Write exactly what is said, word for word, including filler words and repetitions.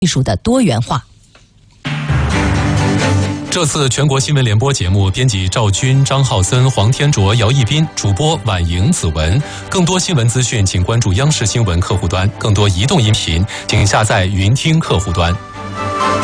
艺术的多元化。 这次全国新闻联播节目，编辑赵军、张浩森、黄天卓、姚一斌，主播婉莹、子文。更多新闻资讯，请关注央视新闻客户端；更多移动音频，请下载云听客户端。